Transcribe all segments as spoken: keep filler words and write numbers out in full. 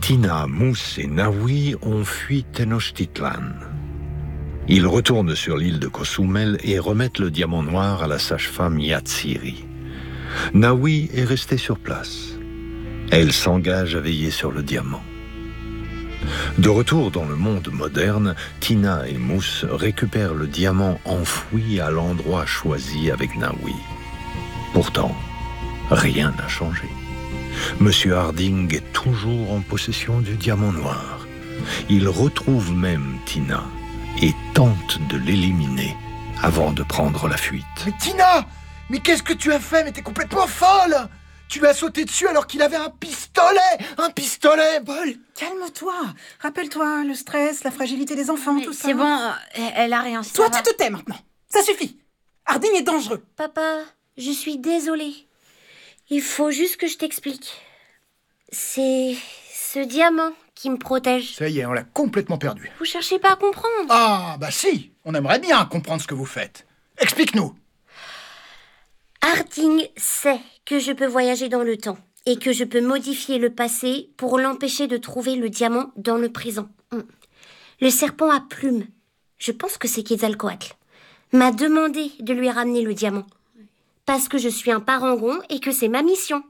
Tina, Mousse et Naoui ont fui Tenochtitlan. Ils retournent sur l'île de Cozumel et remettent le diamant noir à la sage-femme Yatsiri. Naoui est restée sur place. Elle s'engage à veiller sur le diamant. De retour dans le monde moderne, Tina et Mousse récupèrent le diamant enfoui à l'endroit choisi avec Naoui. Pourtant, rien n'a changé. Monsieur Harding est toujours en possession du diamant noir. Il retrouve même Tina et tente de l'éliminer avant de prendre la fuite. Mais Tina! Mais qu'est-ce que tu as fait? Mais t'es complètement folle! Tu lui as sauté dessus alors qu'il avait un pistolet! Un pistolet! Paul, calme-toi. Rappelle-toi, le stress, la fragilité des enfants, Mais tout ça. c'est bon, euh, elle a rien. Toi, ça tu va. te tais maintenant. Ça suffit. Harding est dangereux. Papa, je suis désolée. Il faut juste que je t'explique. C'est ce diamant qui me protège. Ça y est, on l'a complètement perdu. Vous cherchez pas à comprendre. Ah, bah si! On aimerait bien comprendre ce que vous faites. Explique-nous! Harding sait que je peux voyager dans le temps et que je peux modifier le passé pour l'empêcher de trouver le diamant dans le présent. Hum. Le serpent à plumes, je pense que c'est Quetzalcoatl, m'a demandé de lui ramener le diamant. Parce que je suis un parangon et que c'est ma mission.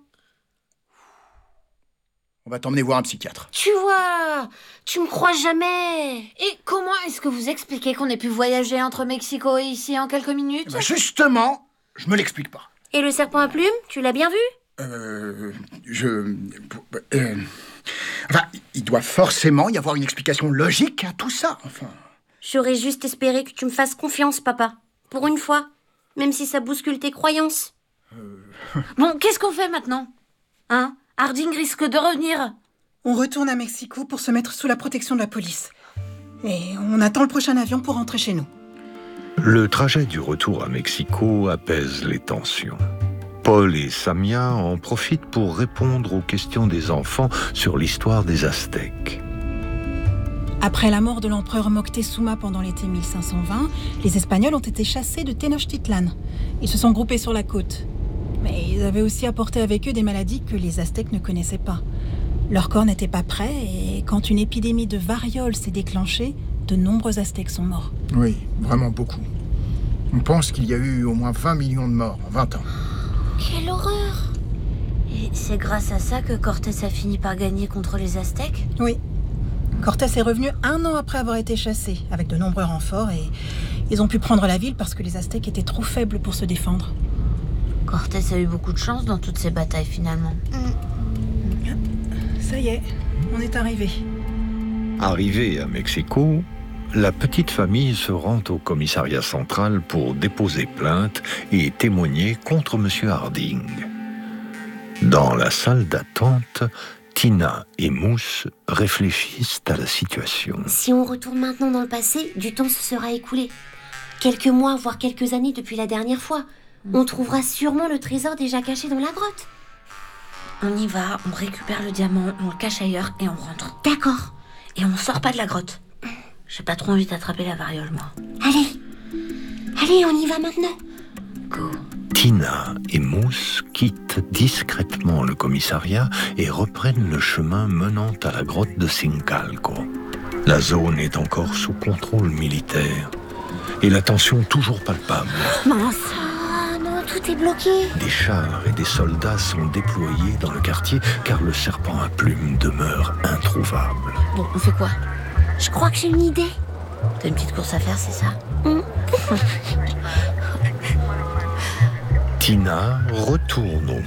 On va t'emmener voir un psychiatre. Tu vois, tu me crois jamais. Et comment est-ce que vous expliquez qu'on ait pu voyager entre Mexico et ici en quelques minutes? Bah justement, je me l'explique pas. Et le serpent à plumes, tu l'as bien vu? Euh... Je... Euh, enfin, il doit forcément y avoir une explication logique à tout ça, enfin. J'aurais juste espéré que tu me fasses confiance, papa. Pour une fois. Même si ça bouscule tes croyances. Euh... Bon, qu'est-ce qu'on fait maintenant? Hein? Harding risque de revenir. On retourne à Mexico pour se mettre sous la protection de la police. Et on attend le prochain avion pour rentrer chez nous. Le trajet du retour à Mexico apaise les tensions. Paul et Samia en profitent pour répondre aux questions des enfants sur l'histoire des Aztèques. Après la mort de l'empereur Moctezuma pendant l'été mille cinq cent vingt, les Espagnols ont été chassés de Tenochtitlan. Ils se sont groupés sur la côte. Mais ils avaient aussi apporté avec eux des maladies que les Aztèques ne connaissaient pas. Leur corps n'était pas prêt et quand une épidémie de variole s'est déclenchée, de nombreux Aztèques sont morts. Oui, vraiment beaucoup. On pense qu'il y a eu au moins vingt millions de morts en vingt ans. Quelle horreur! Et c'est grâce à ça que Cortés a fini par gagner contre les Aztèques? Oui. Cortés est revenu un an après avoir été chassé, avec de nombreux renforts, et ils ont pu prendre la ville parce que les Aztèques étaient trop faibles pour se défendre. Cortés a eu beaucoup de chance dans toutes ces batailles finalement. Ça y est, on est arrivé. Arrivé à Mexico, la petite famille se rend au commissariat central pour déposer plainte et témoigner contre Monsieur Harding. Dans la salle d'attente, Tina et Mousse réfléchissent à la situation. Si on retourne maintenant dans le passé, du temps se sera écoulé. Quelques mois, voire quelques années depuis la dernière fois. On trouvera sûrement le trésor déjà caché dans la grotte. On y va, on récupère le diamant, on le cache ailleurs et on rentre. D'accord. Et on sort pas de la grotte. J'ai pas trop envie d'attraper la variole, moi. Allez. Allez, on y va maintenant. Go. Tina et Mousse quittent discrètement le commissariat et reprennent le chemin menant à la grotte de Sincalco. La zone est encore sous contrôle militaire et la tension toujours palpable. Mince. Ah non, tout est bloqué. Des chars et des soldats sont déployés dans le quartier car le serpent à plumes demeure introuvable. Bon, on fait quoi? Je crois que j'ai une idée. T'as une petite course à faire, c'est ça? Mm. Tina retourne au